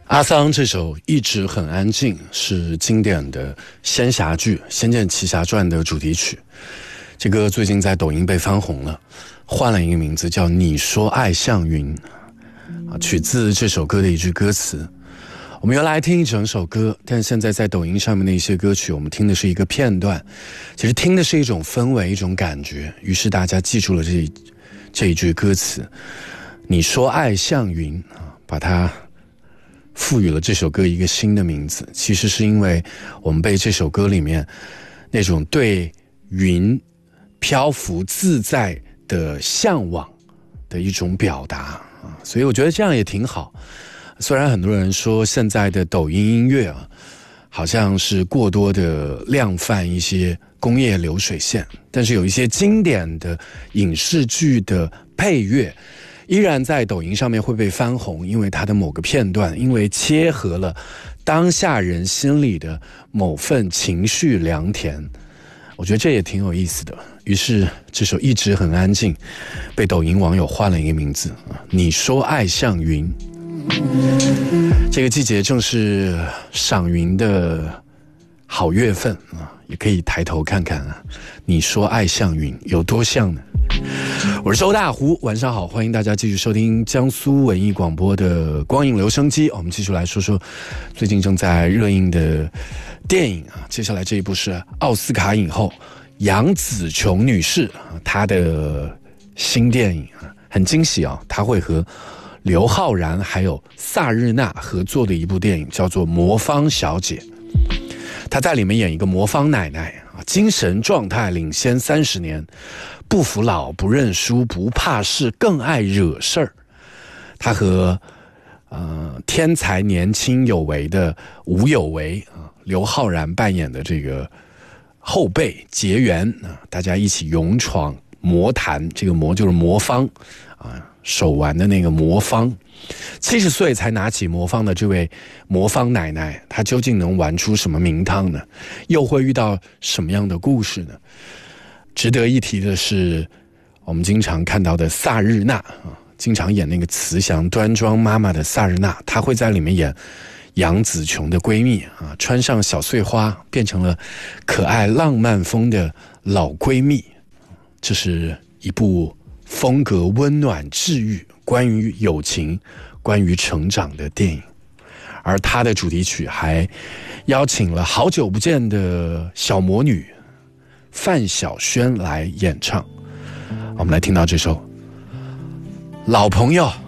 阿桑这首一直很安静是经典的仙侠剧《仙剑奇侠传》的主题曲，这歌最近在抖音被翻红了，换了一个名字叫你说爱像云，取自这首歌的一句歌词。我们原来听一整首歌，但现在在抖音上面的一些歌曲我们听的是一个片段，其实听的是一种氛围，一种感觉，于是大家记住了这一句歌词，你说爱像云，把它赋予了这首歌一个新的名字。其实是因为我们被这首歌里面那种对云漂浮自在的向往的一种表达，所以我觉得这样也挺好。虽然很多人说现在的抖音音乐好像是过多的量贩一些工业流水线，但是有一些经典的影视剧的配乐依然在抖音上面会被翻红，因为它的某个片段，因为切合了当下人心里的某份情绪良田，我觉得这也挺有意思的。于是这首一直很安静被抖音网友换了一个名字，你说爱像云。这个季节正是赏云的好月份也可以抬头看看你说爱像云有多像呢？我是周大胡，晚上好，欢迎大家继续收听江苏文艺广播的光影留声机。我们继续来说说最近正在热映的电影接下来这一部是奥斯卡影后杨紫琼女士她的新电影很惊喜她会和刘昊然还有萨日娜合作的一部电影，叫做《魔方小姐》。她在里面演一个魔方奶奶精神状态领先30年，不服老，不认输，不怕事，更爱惹事儿。她和天才年轻有为的吴有为刘昊然扮演的这个后辈结缘大家一起勇闯魔坛，这个魔就是魔方手玩的那个魔方。70岁才拿起魔方的这位魔方奶奶，她究竟能玩出什么名堂呢？又会遇到什么样的故事呢？值得一提的是，我们经常看到的萨日娜经常演那个慈祥端庄妈妈的萨日娜，她会在里面演杨紫琼的闺蜜穿上小碎花，变成了可爱浪漫风的老闺蜜。这是一部风格温暖治愈，关于友情，关于成长的电影。而它的主题曲还邀请了好久不见的小魔女范晓萱来演唱。我们来听到这首老朋友